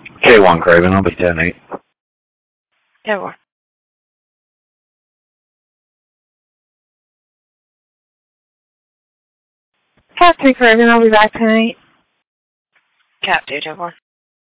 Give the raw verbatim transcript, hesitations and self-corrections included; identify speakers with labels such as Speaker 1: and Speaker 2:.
Speaker 1: K one Craven, I'll be ten eight.
Speaker 2: ten four.
Speaker 3: Cat three Craven, I'll be back tonight.
Speaker 2: Cat two, ten four.